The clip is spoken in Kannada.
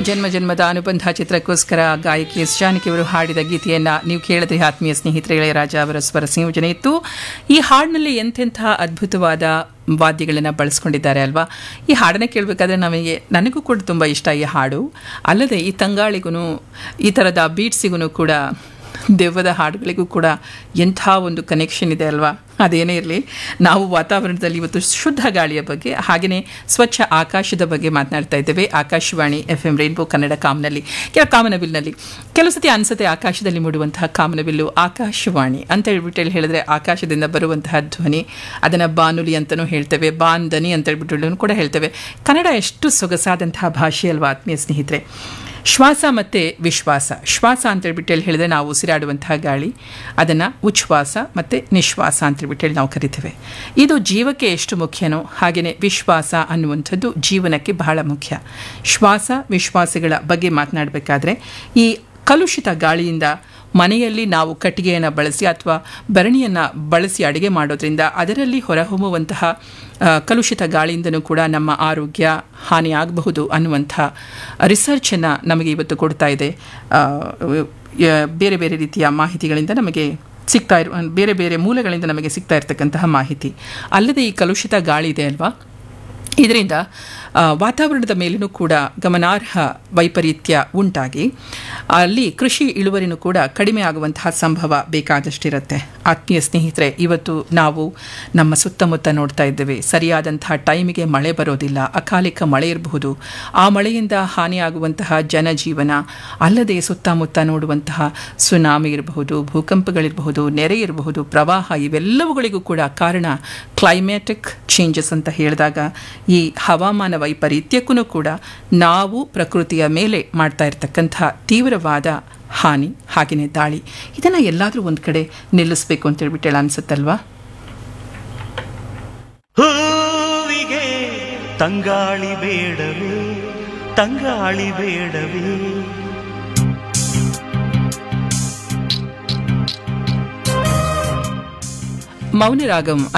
ಜನ್ಮ ಜನ್ಮದ ಅನುಬಂಧ ಚಿತ್ರಕ್ಕೋಸ್ಕರ ಗಾಯಕಿ ಎಸ್ ಜಾನಕಿಯವರು ಹಾಡಿದ ಗೀತೆಯನ್ನ ನೀವು ಕೇಳಿದ್ರೆ ಆತ್ಮೀಯ ಸ್ನೇಹಿತರೆ ಇಳೆಯರಾಜ ಅವರ ಸ್ವರ ಸಂಯೋಜನೆ ಇತ್ತು. ಈ ಹಾಡಿನಲ್ಲಿ ಎಂತೆಂಥ ಅದ್ಭುತವಾದ ವಾದ್ಯಗಳನ್ನು ಬಳಸ್ಕೊಂಡಿದ್ದಾರೆ ಅಲ್ವಾ. ಈ ಹಾಡನ್ನು ಕೇಳಬೇಕಾದ್ರೆ ನನಗೂ ಕೂಡ ತುಂಬ ಇಷ್ಟ ಈ ಹಾಡು. ಅಲ್ಲದೆ ಈ ತಂಗಾಳಿಗೂ ಈ ಥರದ ಬೀಟ್ಸಿಗೂ ಕೂಡ ದೆವ್ವದ ಹಾಡುಗಳಿಗೂ ಕೂಡ ಎಂಥ ಒಂದು ಕನೆಕ್ಷನ್ ಇದೆ ಅಲ್ವಾ. ಅದೇನೇ ಇರಲಿ, ನಾವು ವಾತಾವರಣದಲ್ಲಿ ಇವತ್ತು ಶುದ್ಧ ಗಾಳಿಯ ಬಗ್ಗೆ ಹಾಗೆಯೇ ಸ್ವಚ್ಛ ಆಕಾಶದ ಬಗ್ಗೆ ಮಾತನಾಡ್ತಾ ಇದ್ದೇವೆ. ಆಕಾಶವಾಣಿ FM ರೈನ್ಬೋ ಕನ್ನಡ ಕಾಮನಬಿಲ್ನಲ್ಲಿ ಕೆಲವು ಸತಿ ಅನಿಸುತ್ತೆ ಆಕಾಶದಲ್ಲಿ ಮೂಡುವಂತಹ ಕಾಮನಬಿಲ್ಲು ಆಕಾಶವಾಣಿ ಅಂತ ಹೇಳಿದ್ರೆ ಆಕಾಶದಿಂದ ಬರುವಂತಹ ಧ್ವನಿ, ಅದನ್ನು ಬಾನುಲಿ ಅಂತಲೂ ಹೇಳ್ತೇವೆ, ಬಾಂದನಿ ಅಂತ ಹೇಳ್ಬಿಟ್ಟು ಕೂಡ ಹೇಳ್ತೇವೆ. ಕನ್ನಡ ಎಷ್ಟು ಸೊಗಸಾದಂತಹ ಭಾಷೆ ಅಲ್ವಾ ಆತ್ಮೀಯ ಸ್ನೇಹಿತರೆ. ಶ್ವಾಸ ಮತ್ತು ವಿಶ್ವಾಸ. ಶ್ವಾಸ ಅಂತೇಳ್ಬಿಟ್ಟು ಹೇಳಿದ್ರೆ ನಾವು ಉಸಿರಾಡುವಂತಹ ಗಾಳಿ, ಅದನ್ನು ಉಚ್ಛ್ವಾಸ ಮತ್ತು ನಿಶ್ವಾಸ ಅಂತೇಳ್ಬಿಟ್ಟು ನಾವು ಕರಿತೇವೆ. ಇದು ಜೀವಕ್ಕೆ ಎಷ್ಟು ಮುಖ್ಯನೋ ಹಾಗೆಯೇ ವಿಶ್ವಾಸ ಅನ್ನುವಂಥದ್ದು ಜೀವನಕ್ಕೆ ಬಹಳ ಮುಖ್ಯ. ಶ್ವಾಸ ವಿಶ್ವಾಸಗಳ ಬಗ್ಗೆ ಮಾತನಾಡಬೇಕಾದ್ರೆ ಈ ಕಲುಷಿತ ಗಾಳಿಯಿಂದ ಮನೆಯಲ್ಲಿ ನಾವು ಕಟ್ಟಿಗೆಯನ್ನು ಬಳಸಿ ಅಥವಾ ಭರಣಿಯನ್ನು ಬಳಸಿ ಅಡುಗೆ ಮಾಡೋದ್ರಿಂದ ಅದರಲ್ಲಿ ಹೊರಹೊಮ್ಮುವಂತಹ ಕಲುಷಿತ ಗಾಳಿಯಿಂದನೂ ಕೂಡ ನಮ್ಮ ಆರೋಗ್ಯ ಹಾನಿಯಾಗಬಹುದು ಅನ್ನುವಂಥ ರಿಸರ್ಚನ್ನು ನಮಗೆ ಇವತ್ತು ಕೊಡ್ತಾ ಇದೆ. ಬೇರೆ ಬೇರೆ ರೀತಿಯ ಮಾಹಿತಿಗಳಿಂದ ನಮಗೆ ಬೇರೆ ಬೇರೆ ಮೂಲಗಳಿಂದ ನಮಗೆ ಸಿಗ್ತಾ ಇರತಕ್ಕಂತಹ ಮಾಹಿತಿ. ಅಲ್ಲದೆ ಈ ಕಲುಷಿತ ಗಾಳಿ ಇದೆ ಅಲ್ವಾ, ಇದರಿಂದ ವಾತಾವರಣದ ಮೇಲೂ ಕೂಡ ಗಮನಾರ್ಹ ವೈಪರೀತ್ಯ ಉಂಟಾಗಿ ಅಲ್ಲಿ ಕೃಷಿ ಇಳುವರಿನೂ ಕೂಡ ಕಡಿಮೆ ಆಗುವಂತಹ ಸಂಭವ ಬೇಕಾದಷ್ಟಿರುತ್ತೆ. ಆತ್ಮೀಯ ಸ್ನೇಹಿತರೆ, ಇವತ್ತು ನಾವು ನಮ್ಮ ಸುತ್ತಮುತ್ತ ನೋಡ್ತಾ ಇದ್ದೇವೆ, ಸರಿಯಾದಂತಹ ಟೈಮಿಗೆ ಮಳೆ ಬರೋದಿಲ್ಲ, ಅಕಾಲಿಕ ಮಳೆ ಇರಬಹುದು. ಆ ಮಳೆಯಿಂದ ಹಾನಿಯಾಗುವಂತಹ ಜನಜೀವನ, ಅಲ್ಲದೆ ಸುತ್ತಮುತ್ತ ನೋಡುವಂತಹ ಸುನಾಮಿ ಇರಬಹುದು, ಭೂಕಂಪಗಳಿರಬಹುದು, ನೆರೆ ಇರಬಹುದು, ಪ್ರವಾಹ, ಇವೆಲ್ಲವುಗಳಿಗೂ ಕೂಡ ಕಾರಣ ಕ್ಲೈಮ್ಯಾಟಿಕ್ ಚೇಂಜಸ್ ಅಂತ ಹೇಳಿದಾಗ ಈ ಹವಾಮಾನ ವೈಪರೀತ್ಯಕ್ಕೂ ಕೂಡ ನಾವು ಪ್ರಕೃತಿಯ ಮೇಲೆ ಮಾಡ್ತಾ ಇರತಕ್ಕಂಥ ತೀವ್ರವಾದ ಹಾನಿ ಹಾಗೆಯೇ ದಾಳಿ, ಇದನ್ನು ಎಲ್ಲಾದರೂ ಒಂದು ಕಡೆ ನಿಲ್ಲಿಸಬೇಕು ಅಂತ ಹೇಳ್ಬಿಟ್ಟು ಅನ್ಸುತ್ತಲ್ವಾ. ಹೂವಿಗೆ ತಂಗಾಳಿ ಬೇಡವೇ, ತಂಗಾಳಿ ಬೇಡವೇ, ಮೌನರಾಗಂ